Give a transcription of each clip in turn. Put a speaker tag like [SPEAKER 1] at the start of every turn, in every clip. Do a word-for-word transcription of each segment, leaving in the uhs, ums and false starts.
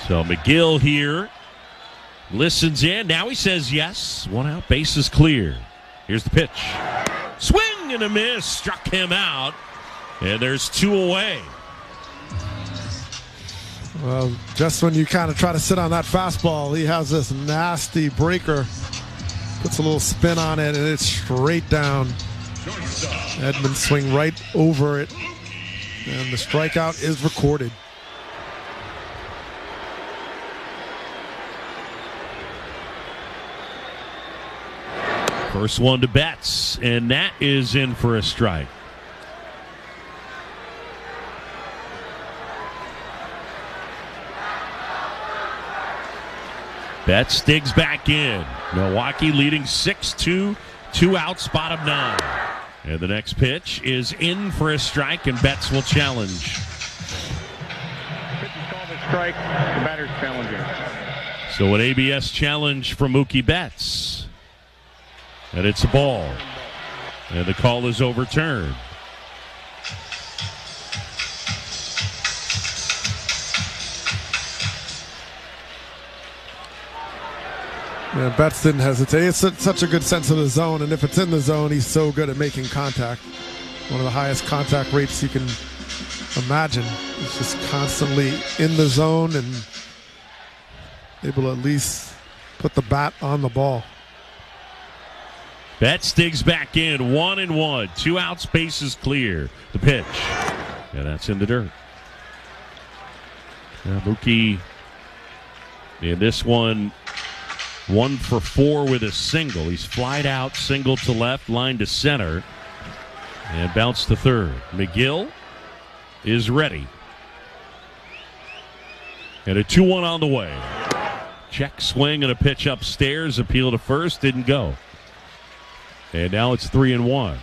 [SPEAKER 1] So McGill here listens in. Now he says yes. One out, base is clear. Here's the pitch. Swing and a miss. Struck him out. And there's two away.
[SPEAKER 2] Well, just when you kind of try to sit on that fastball, he has this nasty breaker. Puts a little spin on it, and it's straight down. Edman swing right over it. And the strikeout is recorded.
[SPEAKER 1] First one to Betts, and that is in for a strike. Betts digs back in. Milwaukee leading six two, two outs, bottom nine. And the next pitch is in for a strike, and Betts will challenge.
[SPEAKER 3] Pitch is called a strike. The batter's challenging.
[SPEAKER 1] So an A B S challenge from Mookie Betts. And it's a ball. And the call is overturned.
[SPEAKER 2] Yeah, Betts didn't hesitate. It's such a good sense of the zone, and if it's in the zone, he's so good at making contact. One of the highest contact rates you can imagine. He's just constantly in the zone and able to at least put the bat on the ball.
[SPEAKER 1] Betts digs back in, one and one. Two outs, bases clear. The pitch. And that's in the dirt. Now Mookie in this one, one for four with a single. He's flied out, single to left, line to center, and bounced to third. McGill is ready. And a two one on the way. Check swing and a pitch upstairs. Appeal to first, didn't go. And now it's three and one.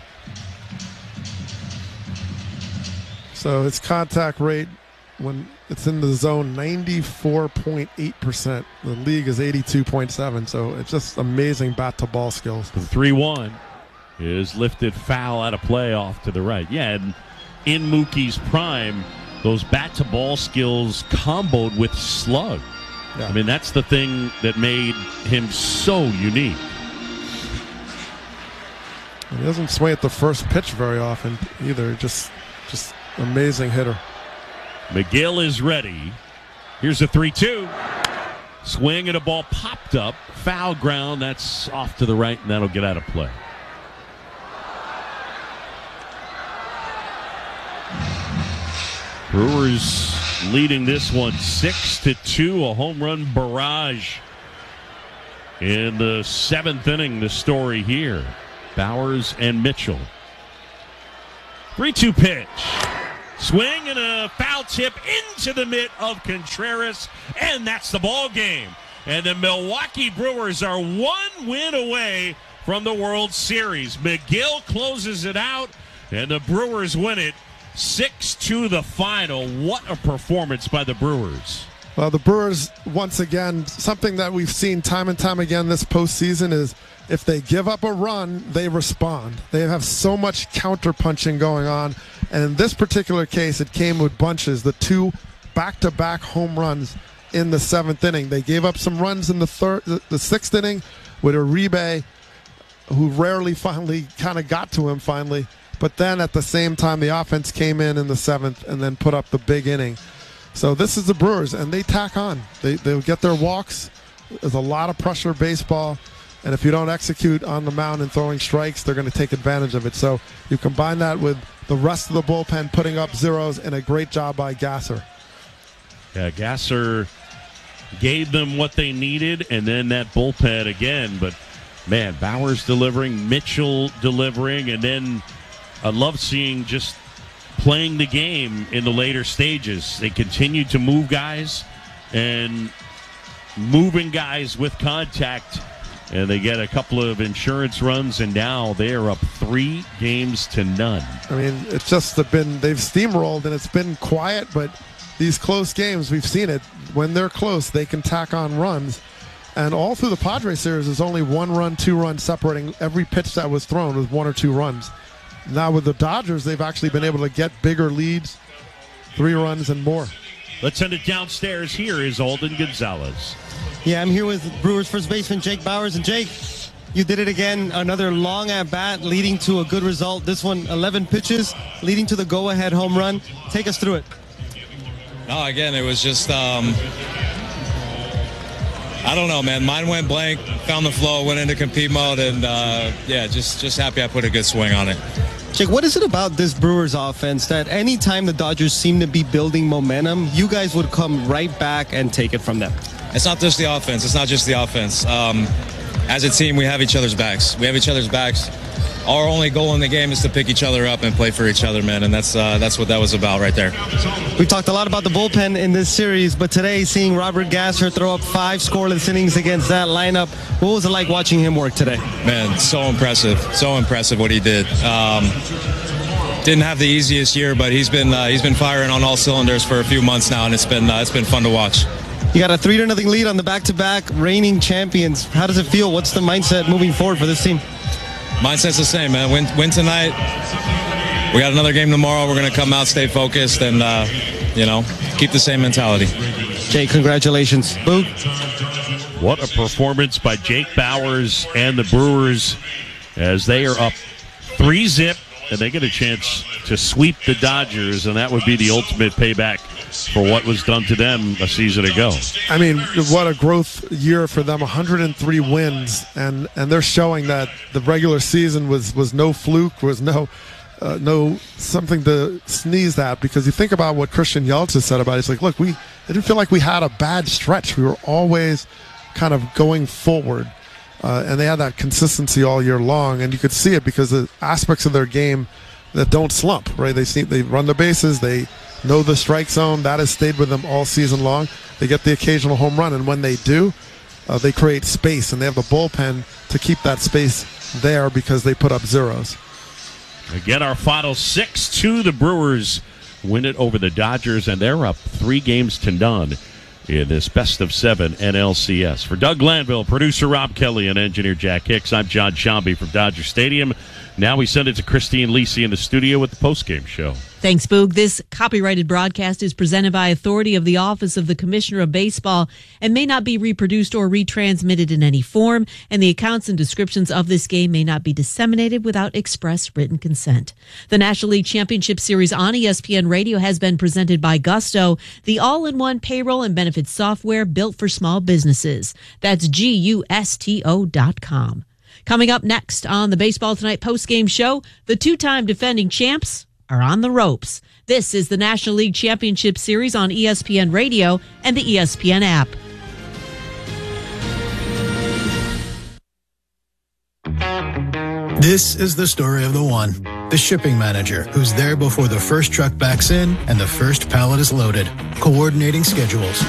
[SPEAKER 2] So his contact rate when it's in the zone, ninety-four point eight percent. The league is eighty-two point seven. So it's just amazing bat to ball skills.
[SPEAKER 1] The three one is lifted foul out of play off to the right. Yeah, and in Mookie's prime, those bat to ball skills comboed with slug.
[SPEAKER 2] Yeah.
[SPEAKER 1] I mean, that's the thing that made him so unique.
[SPEAKER 2] He doesn't swing at the first pitch very often either. Just, just amazing hitter.
[SPEAKER 1] McGill is ready. Here's a three two. Swing and a ball popped up. Foul ground. That's off to the right, and that'll get out of play. Brewers leading this one six to two. A home run barrage in the seventh inning. The story here. Bowers and Mitchell. three two pitch. Swing and a foul tip into the mitt of Contreras, and that's the ball game. And the Milwaukee Brewers are one win away from the World Series. McGill closes it out, and the Brewers win it six two the final. What a performance by the Brewers.
[SPEAKER 2] Well, the Brewers, once again, something that we've seen time and time again this postseason is if they give up a run, they respond. They have so much counterpunching going on. And in this particular case, it came with bunches. The two back-to-back home runs in the seventh inning. They gave up some runs in the third, the sixth inning with Uribe, who rarely finally kind of got to him finally. But then at the same time, the offense came in in the seventh and then put up the big inning. So this is the Brewers, and they tack on. They, they'll get their walks. There's a lot of pressure baseball. And if you don't execute on the mound and throwing strikes, they're going to take advantage of it. So you combine that with the rest of the bullpen putting up zeros, and a great job by Gasser.
[SPEAKER 1] Yeah, Gasser gave them what they needed, and then that bullpen again. But, man, Bowers delivering, Mitchell delivering, and then I love seeing just playing the game in the later stages. They continue to move guys and moving guys with contact. And they get a couple of insurance runs, and now they are up three games to none.
[SPEAKER 2] I mean, it's just been, they've steamrolled, and it's been quiet, but these close games, we've seen it. When they're close, they can tack on runs. And all through the Padres series, there's only one run, two runs separating every pitch that was thrown with one or two runs. Now with the Dodgers, they've actually been able to get bigger leads, three runs and more.
[SPEAKER 1] Let's send it downstairs. Here is Alden Gonzalez.
[SPEAKER 4] Yeah, I'm here with Brewers first baseman Jake Bauers. And Jake, you did it again. Another long at-bat leading to a good result. This one, eleven pitches, leading to the go-ahead home run. Take us through it.
[SPEAKER 5] No, again, it was just, um, I don't know, man. Mine went blank, found the flow, went into compete mode, and, uh, yeah, just, just happy I put a good swing on it.
[SPEAKER 4] Jake, what is it about this Brewers offense that anytime the Dodgers seem to be building momentum, you guys would come right back and take it from them?
[SPEAKER 5] It's not just the offense. It's not just the offense. Um, as a team, we have each other's backs. We have each other's backs. Our only goal in the game is to pick each other up and play for each other, man, and that's uh, that's what that was about right there.
[SPEAKER 4] We talked a lot about the bullpen in this series, but today seeing Robert Gasser throw up five scoreless innings against that lineup, what was it like watching him work today?
[SPEAKER 5] Man, so impressive. So impressive what he did. Um, didn't have the easiest year, but he's been uh, he's been firing on all cylinders for a few months now, and it's been uh, it's been fun to watch.
[SPEAKER 4] You got a three to nothing lead on the back-to-back reigning champions. How does it feel? What's the mindset moving forward for this team?
[SPEAKER 5] Mindset's the same, man. Win, win tonight. We got another game tomorrow. We're going to come out, stay focused, and, uh, you know, keep the same mentality.
[SPEAKER 4] Jake, congratulations. Boog.
[SPEAKER 1] What a performance by Jake Bauers and the Brewers as they are up three zip, and they get a chance to sweep the Dodgers, and that would be the ultimate payback for what was done to them a season ago.
[SPEAKER 2] I mean, what a growth year for them, one hundred three wins, and, and they're showing that the regular season was, was no fluke, was no uh, no something to sneeze at, because you think about what Christian Yelich has said about it. It's like, look, we I didn't feel like we had a bad stretch. We were always kind of going forward, uh, and they had that consistency all year long, and you could see it because the aspects of their game that don't slump, right? They see, they run the bases, they know the strike zone. That has stayed with them all season long. They get the occasional home run, and when they do, uh, they create space, and they have the bullpen to keep that space there because they put up zeros.
[SPEAKER 1] Again, our final six two. The Brewers win it over the Dodgers, and they're up three games to none in this best of seven N L C S. For Doug Glanville, producer Rob Kelly, and engineer Jack Hicks, I'm John Shambi from Dodger Stadium. Now we send it to Christine Lisi in the studio with the postgame show.
[SPEAKER 6] Thanks, Boog. This copyrighted broadcast is presented by authority of the Office of the Commissioner of Baseball and may not be reproduced or retransmitted in any form, and the accounts and descriptions of this game may not be disseminated without express written consent. The National League Championship Series on E S P N Radio has been presented by Gusto, the all-in-one payroll and benefits software built for small businesses. That's G U S T O dot com. Coming up next on the Baseball Tonight postgame show, the two-time defending champs are on the ropes. This is the National League Championship Series on E S P N Radio and the E S P N app.
[SPEAKER 7] This is the story of the one, the shipping manager who's there before the first truck backs in and the first pallet is loaded, coordinating schedules,